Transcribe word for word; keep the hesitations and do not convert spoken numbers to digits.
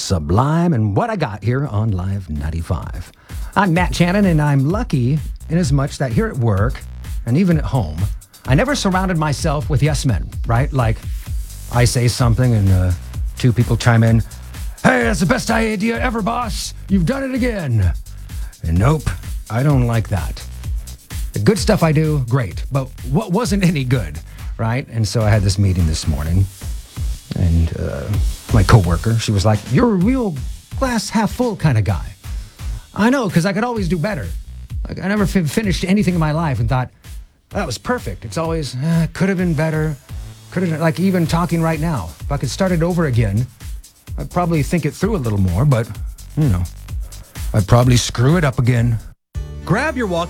Sublime and What I Got here on Live ninety-five. I'm Matt Shannon, and I'm lucky in as much that here at work and even at home, I never surrounded myself with yes men, right? Like, I say something and uh, two people chime in, "Hey, that's the best idea ever, boss. You've done it again." And nope, I don't like that. The good stuff I do, great, but what wasn't any good, right? And so I had this meeting this morning, and uh, my coworker, she was like, "You're a real glass half full kind of guy." I know, because I could always do better. Like, I never f- finished anything in my life and thought, that was perfect. It's always, eh, could have been better. Could have, like even talking right now. If I could start it over again, I'd probably think it through a little more, but, you know, I'd probably screw it up again. Grab your walkie